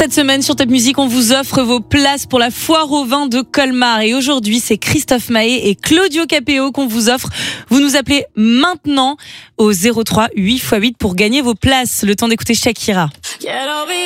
Cette semaine sur Top Music, on vous offre vos places pour la foire au vin de Colmar. Et aujourd'hui, c'est Christophe Maé et Claudio Capéo qu'on vous offre. Vous nous appelez maintenant au 03 8x8 pour gagner vos places. Le temps d'écouter Shakira.